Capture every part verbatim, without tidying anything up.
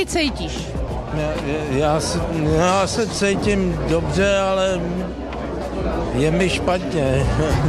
ty cítíš? Já, já, se, já se cítím dobře, ale je mi špatně.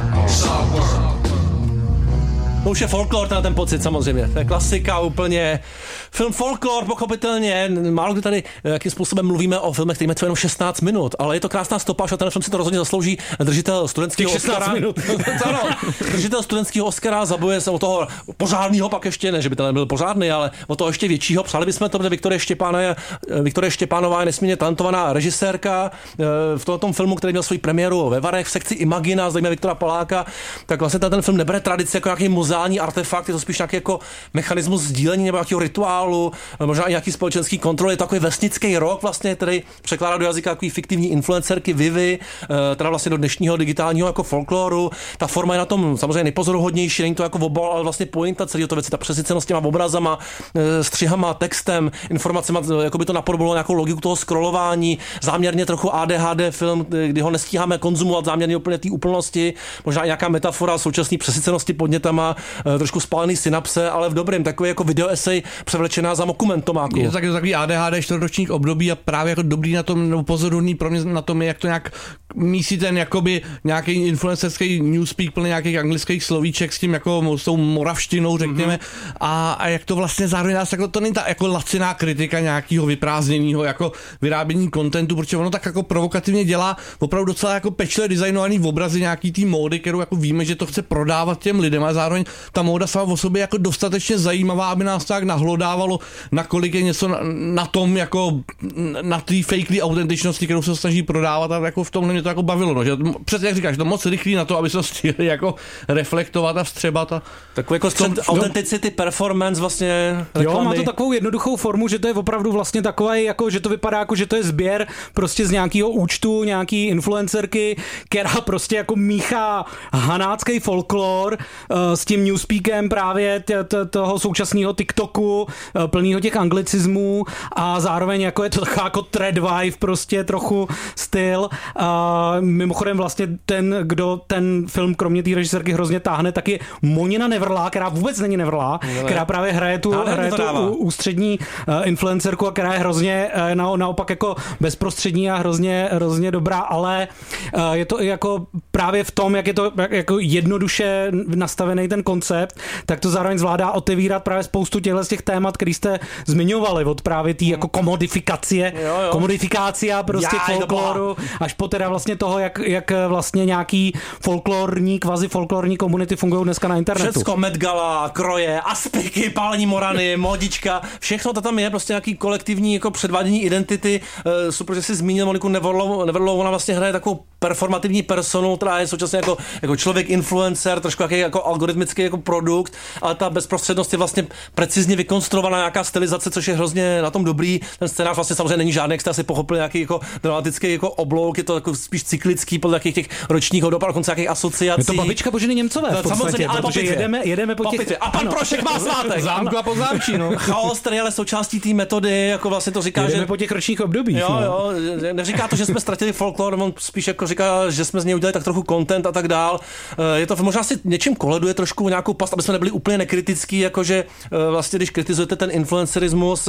To už je folklor, ten, ten pocit samozřejmě. To je klasika úplně. Film folklor, pochopitelně. Málo kdy tady, jakým způsobem mluvíme o filmech, který mají jenom šestnáct minut, ale je to krásná stopáž a ten film si to rozhodně zaslouží. Držitel studentského Oscara. minut. Ano, držitel studentského Oscara zabuje se o toho pořádného, pak ještě ne, že by ten nebyl pořádný, ale o toho ještě většího. Přáli bychom to, protože Viktorie Štěpánová je, Viktorie Štěpánová je nesmírně talentovaná režisérka. V tom filmu, který měl svou premiéru ve Varech v sekci Imagina, zajímavé Viktora Poláka, tak vlastně ten film nebere tradici jako nějaký muzeální artefakt, je to spíš nějaký jako mechanismus sdílení nebo nějakého rituálu, možná i nějaký společenský kontrol, je to takový vesnický rok vlastně, který překládá do jazyka takový fiktivní influencerky Vivy, teda vlastně do dnešního digitálního jako folkloru. Ta forma je na tom samozřejmě nejpozoruhodnější, není to jako obal, ale vlastně pointa celého to věci, ta přesycenost těma obrazama, střihama, textem, informacemi, jako by to napodobilo nějakou logiku toho scrollování, záměrně trochu A D H D film, kdy ho nestíháme konzumovat záměrně úplně té úplnosti, možná i nějaká metafora současné přesycenosti podnětama, trošku spálený synapse, ale v dobrém, takový jako videoesej převlečená za dokumentomáku. Je to taky, takový A D H D čtvrtročních období a právě jako dobrý na tom, nebo pozoruhodný pro mě na tom je, jak to nějak mísí ten jakoby nějaký influencerský newspeak plný nějakých anglických slovíček s tím jako s tou moravštinou, řekněme, mm-hmm. a, a jak to vlastně zároveň nás jako to není ta jako laciná kritika nějakého vyprázdněného jako vyrábění kontentu, protože ono tak jako provokativně dělá opravdu docela jako pečlivě designovaný obrazy nějaký té módy, kterou jako víme, že to chce prodávat těm lidem, a zároveň ta móda sama o sobě jako dostatečně zajímavá, aby nás tak nahlodávalo, nakolik je něco na, na tom jako na té fakelý autentičnosti, kterou se snaží prodávat, a jako v tomhle mě to jako bavilo, no, že přesně jak říkáš, to moc rychlý na to, aby se to stihli jako reflektovat a vstřebat a takový jako střed autenticity, performance vlastně reklamy. Jo, má to takovou jednoduchou formu, že to je opravdu vlastně takové, jako, že to vypadá jako, že to je sběr prostě z nějakého účtu, nějaký influencerky, která prostě jako míchá hanácký folklor uh, s tím newspeakem právě t- t- toho současného TikToku, uh, plnýho těch anglicismů, a zároveň jako je to taková jako trad vibe, prostě trochu styl. Uh, mimochodem vlastně ten, kdo ten film kromě té režisérky hrozně táhne, tak je Monina Nevrlá, která vůbec není Nevrlá, no, která právě hraje tu, hraje tu ústřední uh, influencerku, a která je hrozně uh, na, naopak jako bezprostřední a hrozně, hrozně dobrá, ale uh, je to i jako právě v tom, jak je to jak, jako jednoduše nastavený ten koncept, tak to zároveň zvládá otevírat právě spoustu těchto z těch témat, který jste zmiňovali, od právě té jako komodifikace, komodifikácia prostě Já, folkloru, až po teda vlastně toho, jak, jak vlastně nějaký folklorní, kvazi folklorní komunity fungují dneska na internetu. Všecko, Met Gala, kroje, aspiky, pálení morany, modička, všechno to tam je, prostě nějaký kolektivní jako předvádění identity. E, super, že jsi zmínil Moniku Nevrlovou, Nevrlovou, ona vlastně hraje takovou performativní personu, která je současně jako, jako člověk influencer, trošku jaký jako algoritmický jako produkt, ale ta bezprostřednost je vlastně precizně vykonstruovaná nějaká stylizace, což je hrozně na tom dobrý. Ten scénář vlastně samozřejmě není žádný, jak jste asi pochopili, nějaký jako dramatický jako oblouk, je to jako spíš cyklický podle jakých těch ročních hodop, dokonce nějakých asociací. Je to babička Boženy Němcové v podstatě, samozřejmě, ale protože jedeme, jedeme po těch... A pan Prošek má svátek. Zámku a Pozámčí, no. Chaos, který ale součástí té metody, jako vlastně to říká, jedeme že po těch ročních obdobích. Jo, no. jo, neříká to, že jsme ztratili folklor, on spíš jako říká, že jsme z něj udělali tak trochu content a tak dál. Je to možná si něčím koleduje trošku nějakou past, aby jsme nebyli úplně nekritický, jakože vlastně když kritizujete ten influencerismus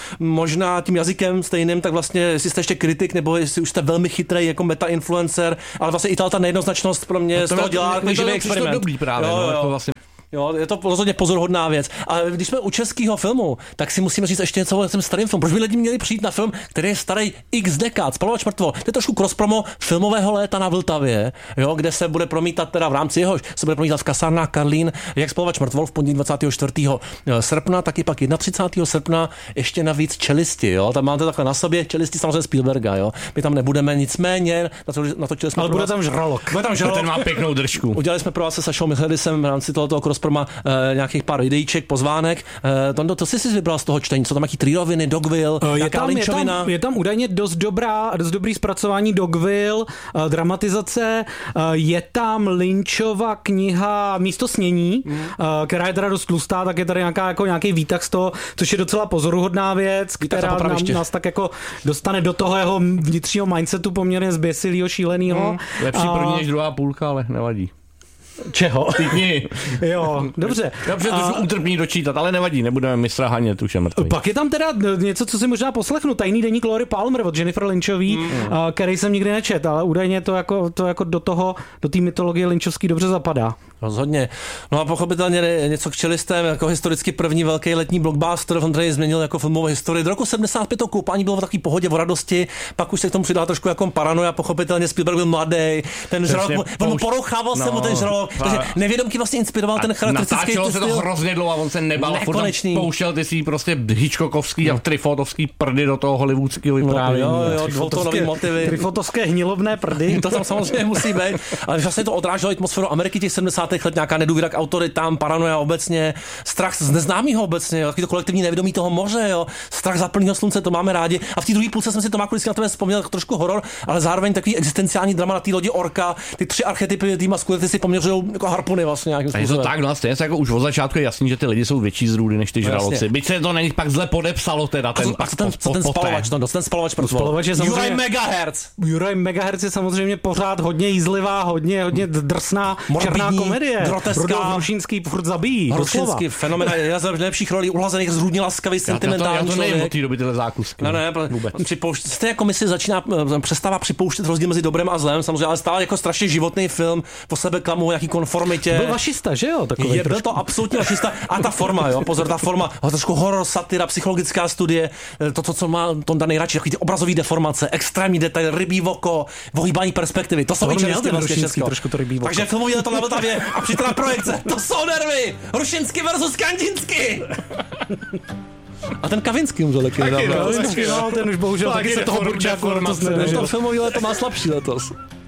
možná tím jazykem stejným, tak vlastně jestli jste ještě kritik, nebo jestli už jste velmi chytrý jako meta influencer, ale vlastně i ta nejednoznačnost pro mě z toho dělá takový živý experiment. Dobrý právě, jo, no, jo. jako vlastně. Jo, je to rozhodně pozoruhodná věc. A když jsme u českého filmu, tak si musíme říct ještě něco o tom starým filmu. Proč by lidi měli přijít na film, který je starý x dekád, Spalovač mrtvol. To je trošku cross-promo filmového léta na Vltavě, jo, kde se bude promítat teda v rámci jehož se bude promítat v kasárnách Karlín, jak Spalovač mrtvol v pondělí dvacátého čtvrtého srpna, tak i pak třicátého prvního srpna ještě navíc Čelisti, jo. Tam máte takhle na sobě Čelisti samozřejmě Spielberga, jo. My tam nebudeme, nicméně na to, na to chtěli jsme. Ale bude tam žralok. Bude tam žralok. Ten má pěknou držku. Udělali jsme pro vás se Sašou Michalisem v rámci tohoto cross-proma nějakých pár videíček, pozvánek. Tondo, to jsi si vybral z toho čtení? Co tam jaký trýroviny, Dogville, je nějaká tam, linčovina? Je tam, je tam údajně dost dobrá, dost dobrý zpracování Dogville, uh, dramatizace, uh, je tam Lynchova kniha Místo snění, mm. uh, která je teda dost tlustá, tak je tady nějaká, jako nějaký výtah z toho, což je docela pozoruhodná věc, která nám, nás tak jako dostane do toho jeho vnitřního mindsetu poměrně zběsilýho, šílenýho. Mm. Lepší první než druhá půlka, ale nevadí. Čeho? Ty knihy. Jo, dobře. Dobře, to jsou útrpný dočítat, ale nevadí, nebudeme mistra hanět, už je mrtvý. Pak je tam teda něco, co si možná poslechnu. Tajný deník Lori Palmer od Jennifer Lynchový, mm. který jsem nikdy nečet, ale údajně to jako, to jako do toho, do té mytologie lynchovský dobře zapadá. Rozhodně. No a pochopitelně něco k čelistem, jako historicky první velký letní blockbuster, on tady změnil jako filmovou historii. Do roku sedmdesát pět to koupání bylo v takové pohodě, v radosti, pak už se k tomu přidala trošku jako paranoja, pochopitelně Spielberg byl mladý, ten žralok, on mu porouchával no, se mu ten žralok, takže nevědomky vlastně inspiroval ten charakteristický styl. Natáčelo se to hrozně dlouho a on se nebal, nekonečný. Furt pouštěl ty si prostě Hitchcockovský no. a Trifotovský prdy do toho hollywoodského vyprávění. No, jo, jo, dvoutónový motivy. Trifotovské hnilovné prdy. To tam samozřejmě musí být, ale vlastně to odráželo atmosféru Ameriky těch sedmdesátých let, nějaká nedůvěra k autoritám, paranoja obecně, strach z neznámého obecně, takový to kolektivní nevědomí toho moře, jo, strach za plného slunce, to máme rádi. A v té druhé půlce jsem si to má vždycky na tebe vzpomněl, trošku horor, ale zároveň takový existenciální drama na té lodi Orka, ty tři archetypy té maskulity si poměřují jako harpuny vlastně nějakým způsobem. Je to tak, no, stejně jako už od začátku je jasný, že ty lidi jsou větší zrůdy než ty žraloci. Byť se to na nich pak zle podepsalo teda ten. A co ten, co ten spalovač, no, ten spalovač spalovač je samozřejmě Juraj Megahertz. Juraj Megahertz je samozřejmě pořád hodně jízlivá, hodně hodně drsná černá komedie. Groteská. Hrušínský furt zabíjí. Hrušínský fenomén, já za nejlepších rolí uhlazených, zrůdně laskavý, sentimentální člověk. Já to nevím od té doby tyhle zákusky. Ne, ne, připoušť, z té jako mi si začíná, přestává připouštět rozdíl mezi dobrem a zlem, samozřejmě, ale stále jako strašně životný film, po sebe klamu nějaký konformitě. Byl vašista, že jo? Takový je, byl to absolutně vašista. A ta forma, jo, pozor, ta forma, trošku horor, satira, psychologická studie, to, to co má Tonda nejradši, takový ty obrazové deformace, extrémní detail, rybí oko, ohýbání perspektivy, to jsou čelistky vlastně všechno. Trošku to rybí oko. Takže filmový na to na Vltavě a přítela projekce, to jsou nervy, Hrušinský versus Kandinsky. A ten Kavinský umřel taky nedávno. No, ten už bohužel taky se toho Burčáku letos nedožil. To filmový leto má slabší letos.